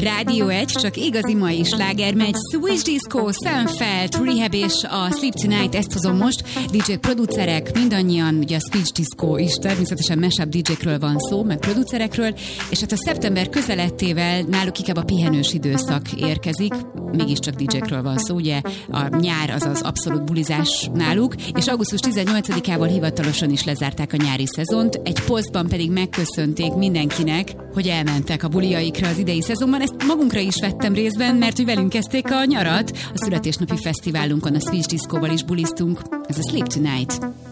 Rádió 1, csak igazi mai sláger megy. Switch Disco, Seinfeld, Rehab és a Sleep Tonight, ezt hozom most. DJ-k, producerek, mindannyian, ugye a Switch Disco is, természetesen mashup DJ-kről van szó, meg producerekről, és hát a szeptember közelettével náluk inkább a pihenős időszak érkezik, mégiscsak DJ-kről van szó, ugye a nyár az abszolút bulizás náluk, és augusztus 18-ával hivatalosan is lezárták a nyári szezont, egy posztban pedig megköszönték mindenkinek, hogy elmentek a buliaikra az idei szezonban. Ezt magunkra is vettem részben, mert hogy velünk kezdték a nyarat. A születésnapi fesztiválunkon a Switch Discoval is buliztunk. Ez a Sleep Tonight.